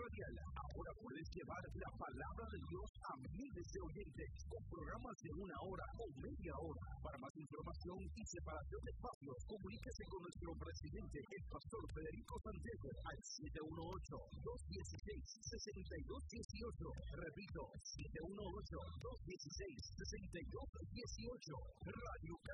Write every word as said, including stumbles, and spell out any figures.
radial. Ahora puedes llevar la palabra de Dios a miles de oyentes con programas de una hora o media hora. Para más información y separación de espacios, comuníquese con nuestro presidente, el pastor Federico Santiago, al siete uno ocho, dos uno seis, seis dos uno ocho. Repito, siete uno ocho, dos uno seis, seis dos uno ocho. Radio